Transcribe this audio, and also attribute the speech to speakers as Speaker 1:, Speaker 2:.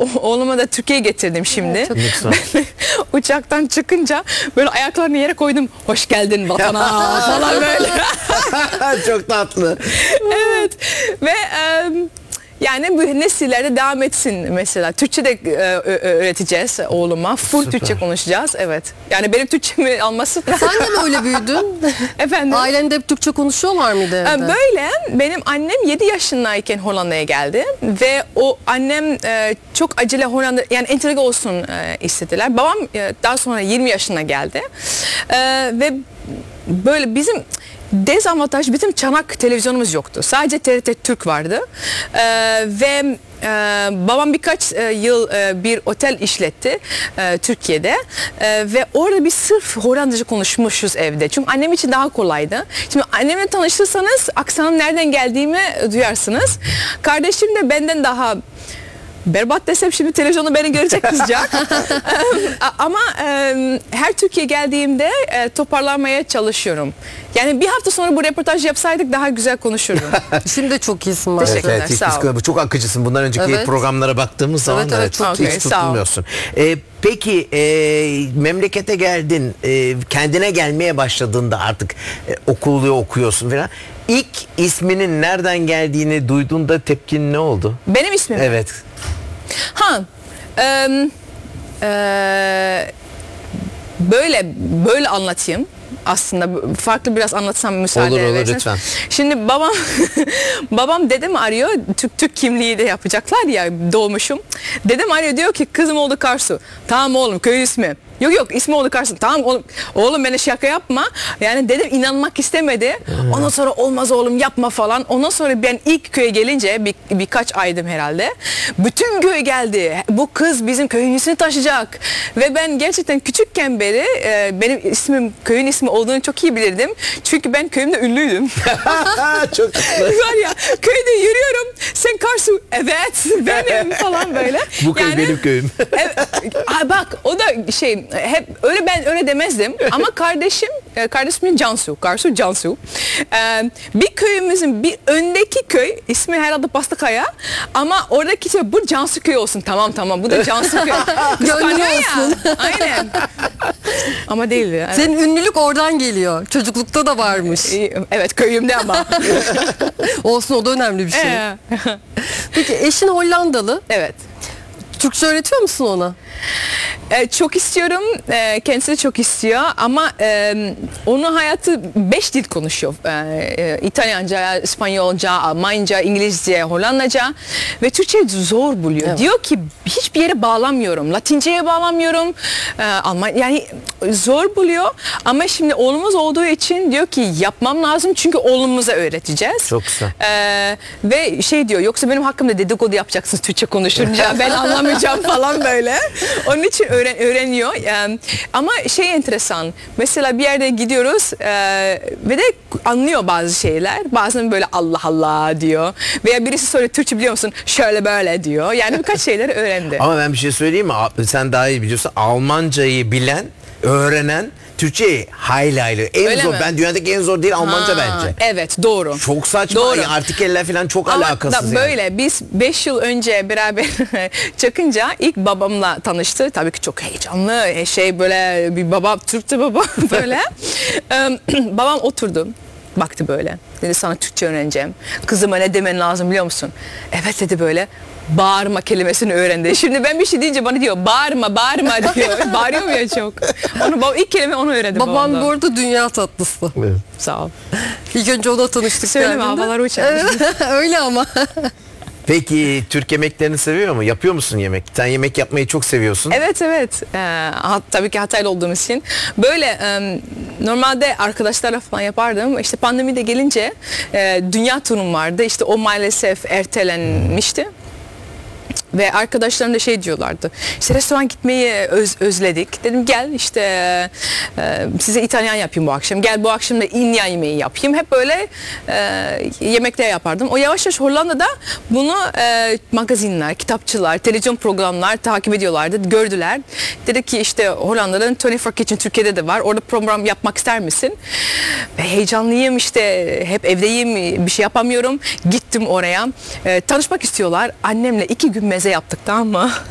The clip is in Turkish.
Speaker 1: oğluma da Türkiye'ye getirdim şimdi.
Speaker 2: Çok güzel.
Speaker 1: Uçaktan çıkınca böyle ayaklarını yere koydum. Hoş geldin vatana falan böyle.
Speaker 2: Çok tatlı.
Speaker 1: Evet ve yani bu nesillerde devam etsin mesela. Türkçe de öğreteceğiz oğluma. Full
Speaker 2: Süper.
Speaker 1: Türkçe konuşacağız. Evet. Yani benim Türkçemi alması.
Speaker 3: Sen de mi öyle büyüdün?
Speaker 1: Efendim?
Speaker 3: Ailende hep Türkçe konuşuyorlar mıydı evde?
Speaker 1: Böyle benim annem 7 yaşındayken Hollanda'ya geldi ve o annem çok acele Hollanda yani entegre olsun istediler. Babam daha sonra 20 yaşına geldi ve böyle bizim dezavantaj bizim çanak televizyonumuz yoktu. Sadece TRT Türk vardı ve babam birkaç yıl bir otel işletti Türkiye'de ve orada bir sırf Hollandaca konuşmuşuz evde. Çünkü annem için daha kolaydı. Şimdi annemle tanıştırsanız aksanım nereden geldiğimi duyarsınız. Kardeşim de benden daha berbat desem şimdi televizyonda beni görecek kızacak. Ama her Türkiye geldiğimde toparlanmaya çalışıyorum. Yani bir hafta sonra bu röportaj yapsaydık daha güzel konuşurdum.
Speaker 3: Şimdi de çok iyisin bence.
Speaker 1: Teşekkür ederim.
Speaker 2: hiç
Speaker 1: Sağ ol.
Speaker 2: sıkıntı- çok akıcısın. Bundan önceki
Speaker 3: Evet.
Speaker 2: programlara baktığımız zaman
Speaker 3: Evet, evet, çok
Speaker 2: hiç
Speaker 1: iyi. Sağ ol.
Speaker 2: tutulmuyorsun. Peki memlekete geldin, kendine gelmeye başladığında artık okulu okuyorsun falan. İlk isminin nereden geldiğini duyduğunda tepkin ne oldu?
Speaker 1: Benim ismim.
Speaker 2: Evet.
Speaker 1: Böyle anlatayım. Aslında farklı biraz anlatsam müsaade
Speaker 2: Olur,
Speaker 1: ederseniz.
Speaker 2: lütfen.
Speaker 1: Şimdi babam dedem arıyor. Türk kimliği de yapacaklar ya doğmuşum. Dedem arıyor diyor ki kızım oldu Karsu. Tamam oğlum köy ismi. Yok ismi oldu Karsu. Tamam oğlum bana şaka yapma. Yani dedem inanmak istemedi. Ondan sonra olmaz oğlum yapma falan. Ondan sonra ben ilk köye gelince birkaç aydım herhalde. Bütün köy geldi. Bu kız bizim köyün ismini taşıyacak. Ve ben gerçekten küçükken beri benim ismim köyün ismi olduğunu çok iyi bilirdim. Çünkü ben köyümde ünlüydüm.
Speaker 2: Çok tatlı.
Speaker 1: Var ya köyde yürüyorum. Sen Karsu evet benim falan böyle.
Speaker 2: Bu köy benim köyüm.
Speaker 1: Evet, bak o da hep öyle ben öyle demezdim ama kardeşimin Cansu, Karsu Cansu. Bir köyümüzün bir öndeki köy ismi herhalde Pastakaya ama oradaki bu Cansu köy olsun tamam bu da Cansu köy. Kıskanıyor ya. Aynen. Ama değildi. Evet.
Speaker 3: Senin ünlülük oradan geliyor. Çocuklukta da varmış.
Speaker 1: Evet köyümde ama.
Speaker 3: Olsun, o da önemli bir şey. Peki eşin Hollandalı.
Speaker 1: Evet.
Speaker 3: Türkçe öğretiyor musun ona?
Speaker 1: Çok istiyorum. Kendisi de çok istiyor ama onun hayatı 5 dil konuşuyor. İtalyanca, İspanyolca, Almanca, İngilizce, Hollandaca ve Türkçe zor buluyor.
Speaker 3: Evet.
Speaker 1: Diyor ki hiçbir yere bağlamıyorum. Latince'ye bağlamıyorum. Yani zor buluyor ama şimdi oğlumuz olduğu için diyor ki yapmam lazım çünkü oğlumuza öğreteceğiz.
Speaker 2: Çok güzel.
Speaker 1: Ve diyor yoksa benim hakkımda dedikodu yapacaksın Türkçe konuşunca ben anlamayacağım falan böyle. Onun için öğreniyor. Ama enteresan. Mesela bir yerde gidiyoruz ve de anlıyor bazı şeyler. Bazen böyle Allah Allah diyor. Veya birisi soruyor Türkçe biliyor musun? Şöyle böyle diyor. Yani birkaç şeyleri öğrendi.
Speaker 2: Ama ben bir şey söyleyeyim mi? Sen daha iyi biliyorsun. Almancayı bilen, öğrenen Türkçeyi hayli.
Speaker 1: Öyle
Speaker 2: zor.
Speaker 1: mi?
Speaker 2: Ben dünyadaki en zor değil Almanca bence.
Speaker 1: Evet doğru.
Speaker 2: Çok saçma.
Speaker 1: Doğru.
Speaker 2: Yani artikeller falan çok alakasız.
Speaker 1: Böyle
Speaker 2: yani.
Speaker 1: biz 5 yıl önce beraber çıkınca ilk babamla tanıştı. Tabii ki çok heyecanlı böyle bir baba Türk'tü baba böyle. Babam oturdu. Baktı böyle. Dedi sana Türkçe öğreneceğim. Kızıma ne demen lazım biliyor musun? Evet dedi böyle. Bağırma kelimesini öğrendi. Şimdi ben bir şey deyince bana diyor bağırma diyor. Bağırıyor mu ya çok? İlk kelime onu öğrendi
Speaker 3: Baban
Speaker 1: babamdan.
Speaker 3: bu arada dünya tatlısı.
Speaker 2: Evet.
Speaker 1: Sağ ol.
Speaker 3: İlk önce ona tanıştık.
Speaker 1: Söyleme
Speaker 3: geldiğinde.
Speaker 1: havalar uçar.
Speaker 3: Öyle ama.
Speaker 2: Peki Türk yemeklerini seviyor mu? Yapıyor musun yemek? Sen yemek yapmayı çok seviyorsun.
Speaker 1: Evet. Tabii ki Hataylı olduğumuz için. Böyle normalde arkadaşlarla falan yapardım. İşte pandemi de gelince dünya turum vardı. İşte o maalesef ertelenmişti. Ve arkadaşlarım da diyorlardı. İşte restoran gitmeyi özledik. Dedim gel işte size İtalyan yapayım bu akşam. Gel bu akşam da İnya yemeği yapayım. Hep böyle yemekler yapardım. O yavaş yavaş Hollanda'da bunu magazinler, kitapçılar, televizyon programlar takip ediyorlardı. Gördüler. Dedi ki işte Hollanda'da 24 Kitchen Türkiye'de de var. Orada program yapmak ister misin? Ve heyecanlıyım işte. Hep evdeyim. Bir şey yapamıyorum. Gittim oraya. Tanışmak istiyorlar. Annemle 2 gün meze yaptık tamam mı?